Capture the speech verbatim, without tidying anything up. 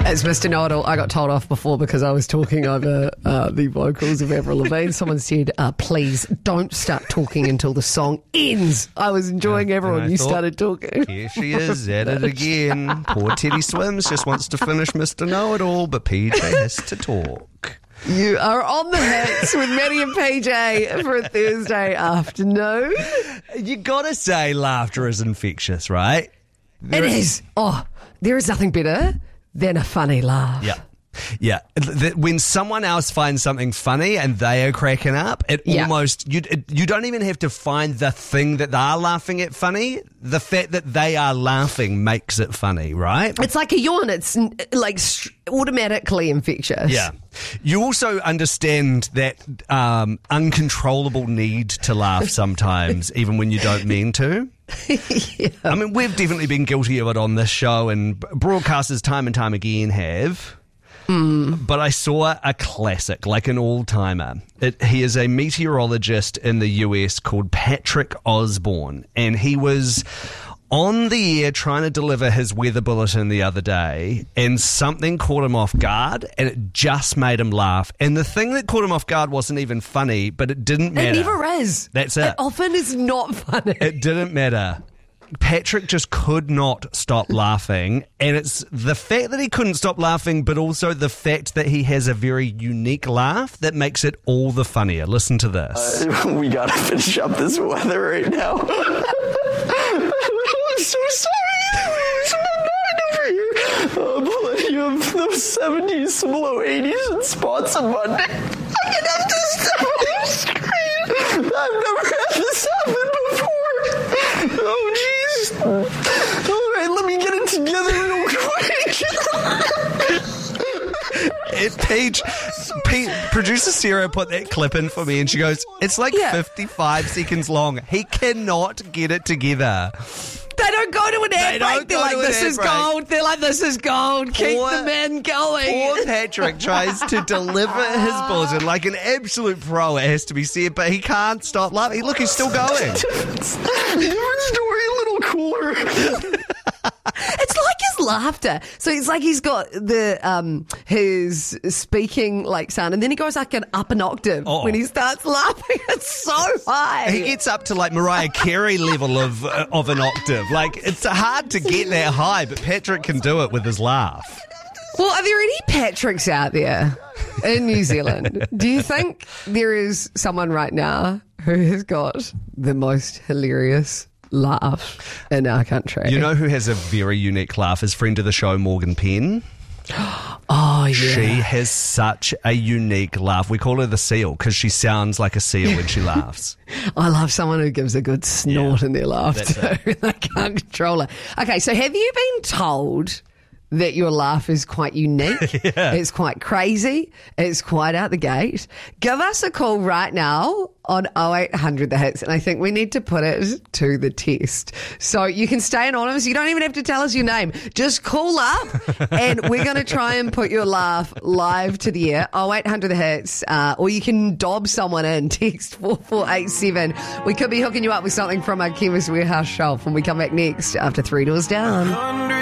It's Mister Know-It-All. I got told off before because I was talking over uh, the vocals of Avril Lavigne. Someone said, uh, please don't start talking until the song ends. I was enjoying everyone. You thought, started talking. Here she is, at it again. Poor Teddy Swims just wants to finish Mister Know-It-All, but P J has to talk. You are on the hits with Maddie and P J for a Thursday afternoon. You gotta say laughter is infectious, right? There It is. Oh, there is nothing better than a funny laugh. Yeah. Yeah. Th- When someone else finds something funny and they are cracking up, it Yeah. almost, you, it, you don't even have to find the thing that they're laughing at funny. The fact that they are laughing makes it funny, right? It's like a yawn. It's n- like st- automatically infectious. Yeah. You also understand that um, uncontrollable need to laugh sometimes, even when you don't mean to. Yeah. I mean, we've definitely been guilty of it on this show, and broadcasters time and time again have. Mm. But I saw a classic, like an all-timer. It, he is a meteorologist in the U S called Patrick Osborne, and he was on the air trying to deliver his weather bulletin the other day, and something caught him off guard, and it just made him laugh. And the thing that caught him off guard wasn't even funny, but it didn't matter. It never is. That's it. It often is not funny. It didn't matter. Patrick just could not stop laughing, and it's the fact that he couldn't stop laughing, but also the fact that he has a very unique laugh that makes it all the funnier. Listen to this. Uh, we gotta finish up this weather right now. I'm so sorry. It's so over here. Uh, plenty of those seventies, some low eighties, and spots on Monday. I can have to step on the screen. I've never had this happen before. Oh, jeez. All right, let me get it together real quick. It, Paige, Pete, producer Sarah put that clip in for me, and she goes, it's like Yeah. fifty-five seconds long. He cannot get it together. They don't go to an ad They don't break. They're go like, to an this ad is break. gold. They're like, this is gold. Keep Poor- the men going. Poor Patrick tries to deliver his bulletin like an absolute pro, it has to be said, but he can't stop laughing. Look, he's still going. Different story, a little cooler. It's like his laughter. So it's like he's got the um his speaking like sound, and then he goes like an up an octave Oh. when he starts laughing. It's so high. He gets up to like Mariah Carey level of uh, of an octave. Like, it's hard to get that high, but Patrick can do it with his laugh. Well, are there any Patricks out there in New Zealand? Do you think there is someone right now who has got the most hilarious laugh in our country? You know who has a very unique laugh? His friend of the show, Morgan Penn. Oh, yeah. She has such a unique laugh. We call her the seal because she sounds like a seal when she laughs. I love someone who gives a good snort Yeah, in their laugh that's too. They can't control it. Okay, so have you been told that your laugh is quite unique? Yeah. It's quite crazy. It's quite out the gate. Give us a call right now on oh eight hundred the hits, and I think we need to put it to the test. So you can stay anonymous. You don't even have to tell us your name. Just call up and we're going to try and put your laugh live to the air. oh eight hundred the hits, uh, or you can dob someone in. Text four four eight seven. We could be hooking you up with something from our Chemist Warehouse shelf when we come back next after Three Doors Down.